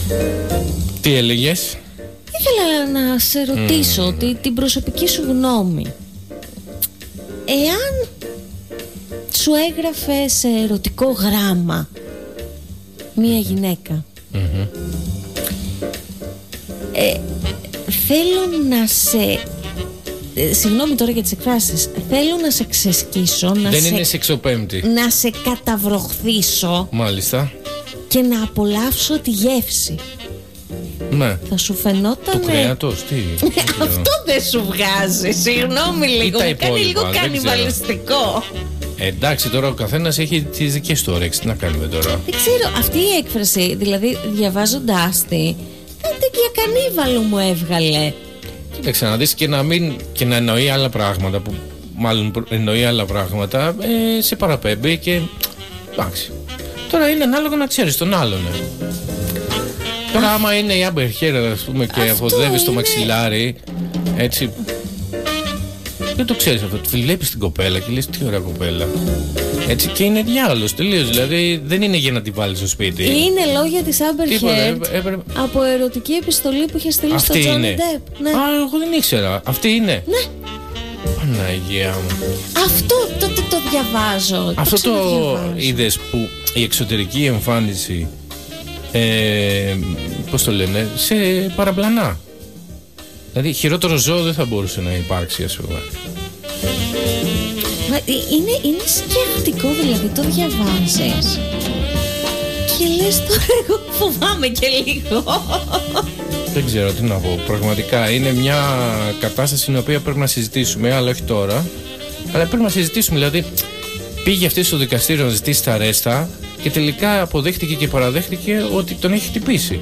Τι έλεγες? Ήθελα να σε ρωτήσω την προσωπική σου γνώμη. Εάν σου έγραφε σε ερωτικό γράμμα μία γυναίκα, θέλω να σε... Συγγνώμη τώρα για τις εκφράσεις. Θέλω να σε ξεσκίσω. Δεν είναι σεξοπέμπτη. Να σε καταβροχθήσω. Μάλιστα. Και να απολαύσω τη γεύση. Ναι. Θα σου φαινόταν. Το κρέατος, τι. Αυτό δεν σου βγάζει. Συγγνώμη λίγο. Μου κάνει λίγο κανιβαλιστικό. Εντάξει, τώρα ο καθένας έχει τις δικές του όρεξεις. Τι να κάνουμε τώρα. Δεν ξέρω, αυτή η έκφραση, δηλαδή διαβάζοντάς τη, τέτοια κανίβαλο μου έβγαλε. Κοίταξε να δεις, και να εννοεί άλλα πράγματα, που μάλλον εννοεί άλλα πράγματα, σε παραπέμπει και εντάξει. Τώρα είναι ανάλογο να ξέρεις τον άλλον. Τώρα άμα είναι η Amber Heard, ας πούμε, και αφοδεύει στο μαξιλάρι, έτσι, δεν το ξέρεις αυτό. Βλέπεις την κοπέλα και λες τι ωραία κοπέλα. Έτσι, και είναι διάολος τελείως. Δηλαδή δεν είναι για να τη βάλεις στο σπίτι. Είναι λόγια της Amber Heard από ερωτική επιστολή που είχε στείλει στο Johnny Depp. Ναι. Α, εγώ δεν ήξερα. Αυτή είναι. Ναι. Παναγία μου. Αυτό το διαβάζω. Αυτό το είδες που η εξωτερική εμφάνιση, πώς το λένε, σε παραπλανά. Δηλαδή χειρότερο ζώο δεν θα μπορούσε να υπάρξει, ας πούμε. Είναι σκεπτικό, δηλαδή το διαβάζεις και λες τώρα εγώ φοβάμαι και λίγο. Δεν ξέρω τι να πω. Πραγματικά είναι μια κατάσταση στην οποία πρέπει να συζητήσουμε, αλλά όχι τώρα. Αλλά πρέπει να συζητήσουμε, δηλαδή πήγε αυτή στο δικαστήριο να ζητήσει τα ρέστα και τελικά αποδέχτηκε και παραδέχτηκε ότι τον έχει χτυπήσει.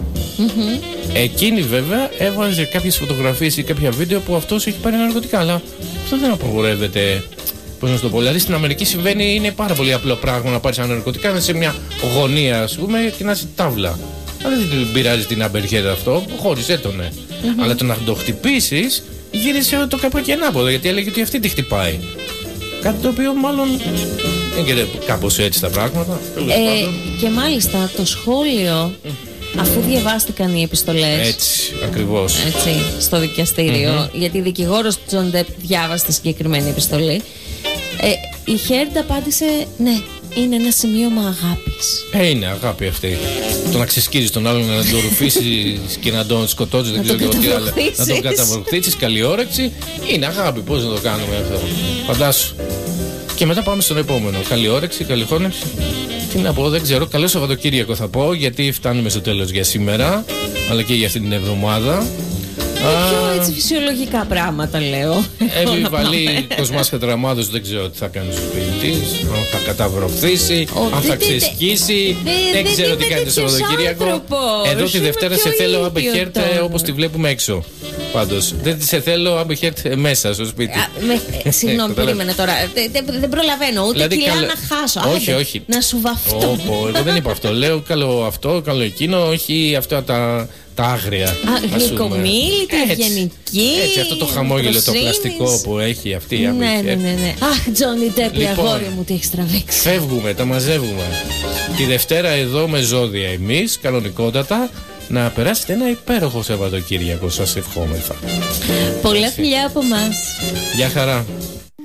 Εκείνη βέβαια έβαζε κάποιες φωτογραφίες ή κάποια βίντεο που αυτός έχει πάρει ναρκωτικά, αλλά αυτό δεν απαγορεύεται. Πώς να το πω, δηλαδή στην Αμερική συμβαίνει, είναι πάρα πολύ απλό πράγμα να πάρεις ναρκωτικά, να είσαι σε μια γωνία, ας πούμε, και να είσαι τάβλα. Αλλά δεν πειράζει την Amber Heard αυτό, χώρισε τον. Αλλά το να το χτυπήσεις γύρισε το κάπου και ανάποδο, γιατί έλεγε ότι αυτή τη χτυπάει. Κάτι το οποίο μάλλον είναι κάπως έτσι τα πράγματα. Και μάλιστα το σχόλιο, αφού διαβάστηκαν οι επιστολές. Έτσι, ακριβώς. Έτσι, στο δικαστήριο, γιατί η δικηγόρος του Τζον Ντεπ διάβασε τη συγκεκριμένη επιστολή. Η Heard απάντησε, ναι, είναι ένα σημείωμα αγάπης. Είναι αγάπη αυτή. Το να ξεσκίζεις τον άλλον, να τον ρουφήσεις και να τον σκοτώσεις, δεν ξέρω τι άλλο. Να τον καταβροχθήσεις, καλή όρεξη. Είναι αγάπη, πώς να το κάνουμε αυτό. Φαντάσου. Και μετά πάμε στον επόμενο. Καλή όρεξη, καλή χώνευση. Τι να πω, δεν ξέρω. Καλό Σαββατοκύριακο θα πω, γιατί φτάνουμε στο τέλος για σήμερα, αλλά και για αυτή την εβδομάδα. Πιο έτσι φυσιολογικά πράγματα λέω. Επιβαλή Κοσμάς Χατραμάδος, δεν ξέρω τι θα κάνει στο σπίτι της, αν θα καταβροχθήσει, αν θα ξεσκίσει, δεν ξέρω τι κάνει το Σαββατοκύριακο. Εδώ τη Δευτέρα σε θέλω Amber Heard όπως τη βλέπουμε έξω. Πάντως, δεν σε θέλω Amber Heard μέσα στο σπίτι. Συγγνώμη, περίμενε τώρα. Δεν προλαβαίνω ούτε κιλά να χάσω. Όχι, όχι. Να σου βαφτώ. Εγώ δεν είπα αυτό. Λέω καλό αυτό, καλό εκείνο, όχι αυτά τα άγρια. Γλυκομίλητη, ευγενική. Έτσι, αυτό το χαμόγελο, το πλαστικό που έχει αυτή η Amber Heard. Ναι. Αχ, Τζόνι Ντεπ, αγόρι μου, τι έχει τραβήξει. Φεύγουμε, τα μαζεύουμε. Τη Δευτέρα εδώ με ζώδια εμείς, κανονικότατα. Να περάσετε ένα υπέροχο Σαββατοκύριακο, σας ευχόμεθα. Πολλά φιλιά από μας. Γεια χαρά.